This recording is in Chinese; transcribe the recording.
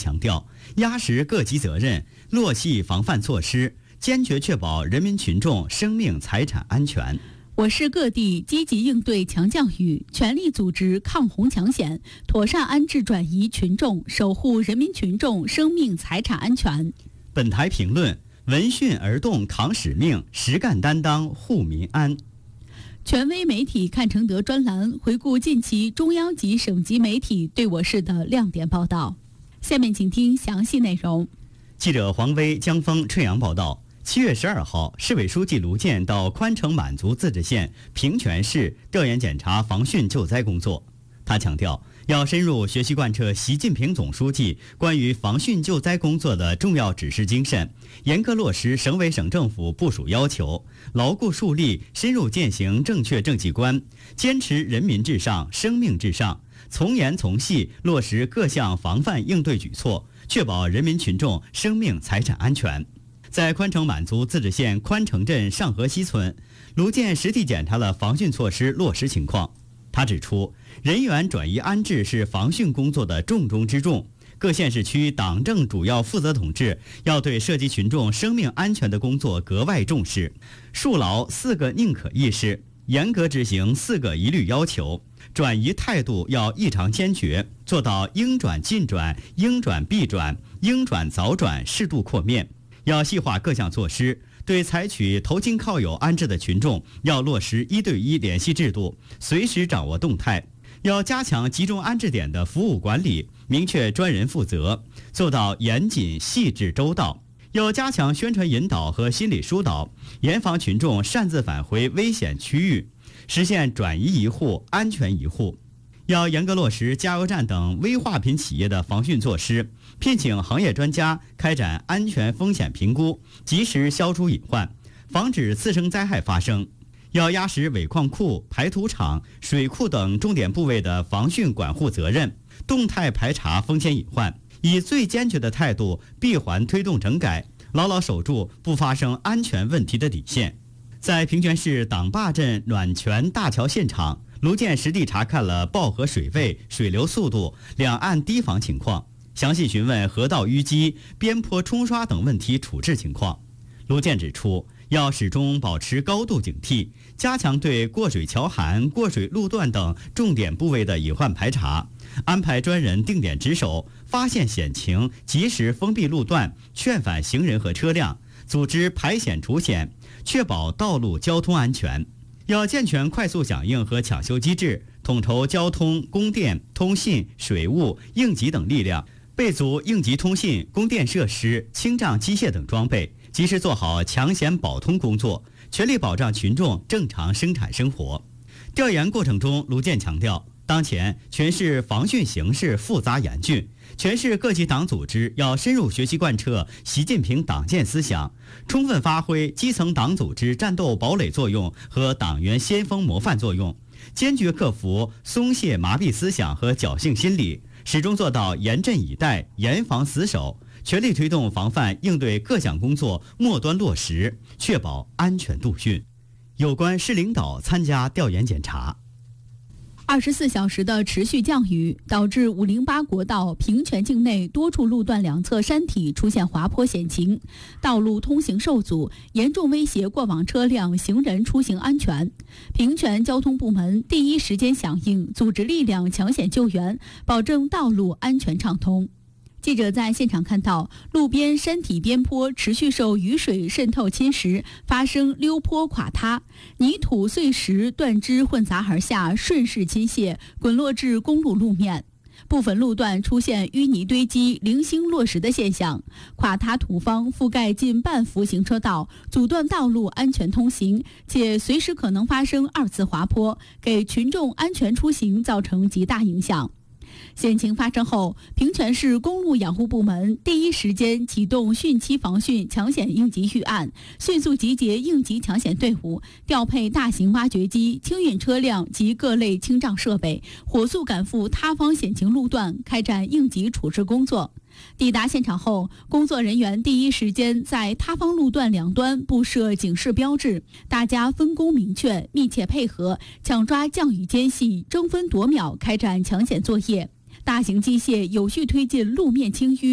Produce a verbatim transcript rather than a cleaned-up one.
强调，压实各级责任，落细防范措施，坚决确保人民群众生命财产安全。 我市各地积极应对强降雨，全力组织抗洪抢险，妥善安置转移群众，守护人民群众生命财产安全。 本台评论：闻讯而动扛使命，实干担当护民安。 权威媒体看承德专栏回顾近期中央及省级媒体对我市的亮点报道。下面请听详细内容。 记者黄威、江峰、春阳报道。七月十二号，市委书记卢健到宽城满族自治县平泉市调研检查防汛救灾工作。他强调，要深入学习贯彻习近平总书记关于防汛救灾工作的重要指示精神，严格落实省委省政府部署要求，牢固树立深入践行正确政绩观，坚持人民至上、生命至上，从严从细落实各项防范应对举措，确保人民群众生命财产安全。在宽城满族自治县宽城镇上河西村，卢健实地检查了防汛措施落实情况。他指出，人员转移安置是防汛工作的重中之重，各县市区党政主要负责同志要对涉及群众生命安全的工作格外重视，树牢四个宁可意识，严格执行四个一律要求，转移态度要异常坚决，做到应转尽转、应转必转、应转早转，适度扩面。要细化各项措施，对采取投亲靠友安置的群众，要落实一对一联系制度，随时掌握动态。要加强集中安置点的服务管理，明确专人负责，做到严谨、细致、周到。要加强宣传引导和心理疏导，严防群众擅自返回危险区域，实现转移移户、安全移户。要严格落实加油站等危化品企业的防汛措施，聘请行业专家开展安全风险评估，及时消除隐患，防止次生灾害发生。要压实尾矿库、排土厂、水库等重点部位的防汛管护责任，动态排查风险隐患，以最坚决的态度闭环推动整改，牢牢守住不发生安全问题的底线。在平泉市党坝镇暖泉大桥现场，卢健实地查看了抱河水位、水流速度、两岸堤防情况，详细询问河道淤积、边坡冲刷等问题处置情况。卢健指出，要始终保持高度警惕，加强对过水桥涵、过水路段等重点部位的隐患排查，安排专人定点值守，发现险情及时封闭路段，劝返行人和车辆，组织排险除险，确保道路交通安全。要健全快速响应和抢修机制，统筹交通、供电、通信、水务、应急等力量，备足应急通信、供电设施、清障机械等装备，及时做好抢险保通工作，全力保障群众正常生产生活。调研过程中，卢健强调，当前全市防汛形势复杂严峻，全市各级党组织要深入学习贯彻习近平党建思想，充分发挥基层党组织战斗堡垒作用和党员先锋模范作用，坚决克服松懈麻痹思想和侥幸心理，始终做到严阵以待、严防死守，全力推动防范应对各项工作末端落实，确保安全度汛。有关市领导参加调研检查。 二十四小时的持续降雨，导致五零八国道平泉境内多处路段两侧山体出现滑坡险情，道路通行受阻，严重威胁过往车辆、行人出行安全。平泉交通部门第一时间响应，组织力量抢险救援，保证道路安全畅通。记者在现场看到，路边山体边坡持续受雨水渗透侵蚀，发生溜坡垮塌，泥土碎石断枝混杂而下，顺势倾泻，滚落至公路路面。部分路段出现淤泥堆积、零星落石的现象，垮塌土方覆盖近半幅行车道，阻断道路安全通行，且随时可能发生二次滑坡，给群众安全出行造成极大影响。险情发生后，平泉市公路养护部门第一时间启动汛期防汛抢险应急预案，迅速集结应急抢险队伍，调配大型挖掘机、清运车辆及各类清障设备，火速赶赴塌方险情路段，开展应急处置工作。抵达现场后，工作人员第一时间在塌方路段两端布设警示标志，大家分工明确，密切配合，抢抓降雨间隙，争分夺秒开展抢险作业。大型机械有序推进路面清淤。